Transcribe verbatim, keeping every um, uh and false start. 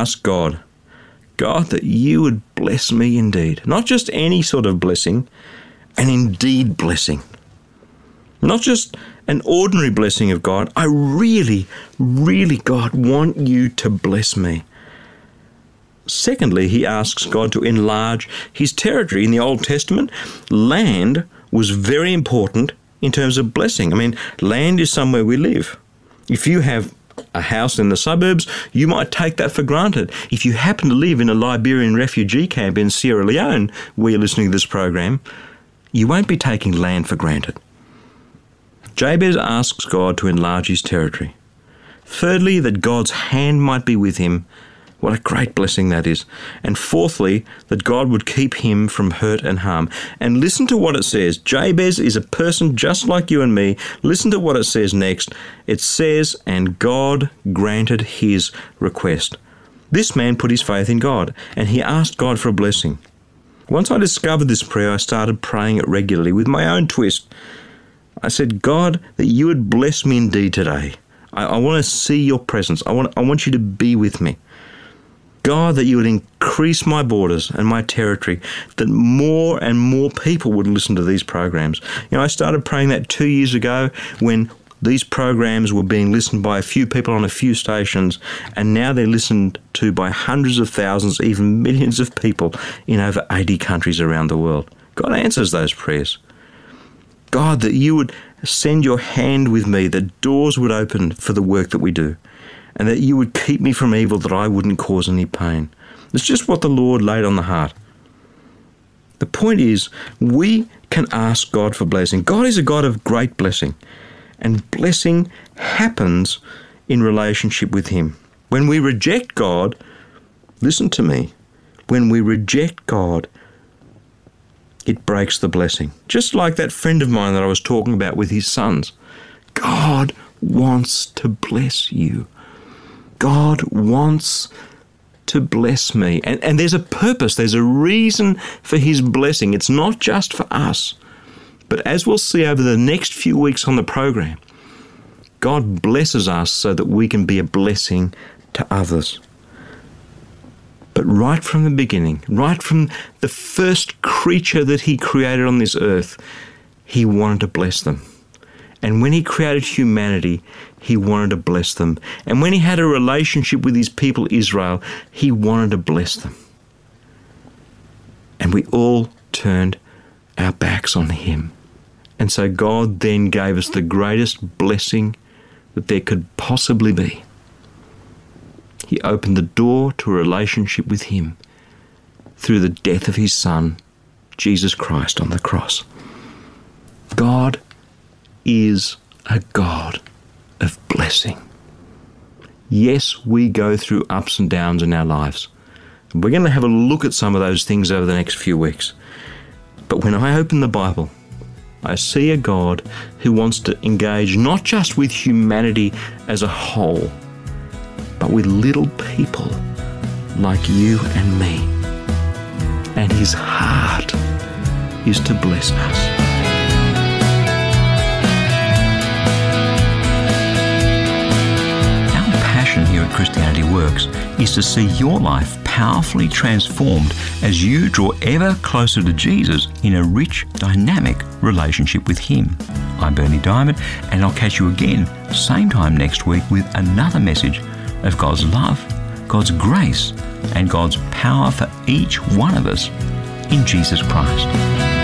asked God, God, that you would bless me indeed. Not just any sort of blessing, an indeed blessing. Not just an ordinary blessing of God. I really, really, God, want you to bless me. Secondly, he asks God to enlarge his territory. In the Old Testament, land was very important in terms of blessing. I mean, land is somewhere we live. If you have a house in the suburbs, you might take that for granted. If you happen to live in a Liberian refugee camp in Sierra Leone, where you're listening to this program, you won't be taking land for granted. Jabez asks God to enlarge his territory. Thirdly, that God's hand might be with him. What a great blessing that is. And fourthly, that God would keep him from hurt and harm. And listen to what it says. Jabez is a person just like you and me. Listen to what it says next. It says, and God granted his request. This man put his faith in God, and he asked God for a blessing. Once I discovered this prayer, I started praying it regularly with my own twist. I said, God, that you would bless me indeed today. I, I want to see your presence. I want, I want you to be with me. God, that you would increase my borders and my territory, that more and more people would listen to these programs. You know, I started praying that two years ago when these programs were being listened by a few people on a few stations, and now they're listened to by hundreds of thousands, even millions of people in over eighty countries around the world. God answers those prayers. God, that you would send your hand with me, that doors would open for the work that we do, and that you would keep me from evil, that I wouldn't cause any pain. It's just what the Lord laid on the heart. The point is, we can ask God for blessing. God is a God of great blessing, and blessing happens in relationship with him. When we reject God, listen to me, when we reject God, it breaks the blessing. Just like that friend of mine that I was talking about with his sons. God wants to bless you. God wants to bless me. And, and there's a purpose, there's a reason for his blessing. It's not just for us. But as we'll see over the next few weeks on the program, God blesses us so that we can be a blessing to others. But right from the beginning, right from the first creature that he created on this earth, he wanted to bless them. And when he created humanity, he wanted to bless them. And when he had a relationship with his people Israel, he wanted to bless them. And we all turned our backs on him. And so God then gave us the greatest blessing that there could possibly be. He opened the door to a relationship with him through the death of his Son, Jesus Christ, on the cross. God is a God of blessing. Yes, we go through ups and downs in our lives. We're going to have a look at some of those things over the next few weeks. But when I open the Bible, I see a God who wants to engage not just with humanity as a whole, but with little people like you and me. And his heart is to bless us. Here at Christianity Works is to see your life powerfully transformed as you draw ever closer to Jesus in a rich, dynamic relationship with him. I'm Berni Dymet, and I'll catch you again same time next week with another message of God's love, God's grace, and God's power for each one of us in Jesus Christ.